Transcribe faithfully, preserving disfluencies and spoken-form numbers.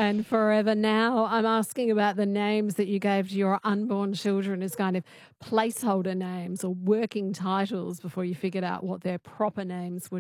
and forever. Now I'm asking about the names that you gave to your unborn children as kind of placeholder names or working titles before you figured out what their proper names would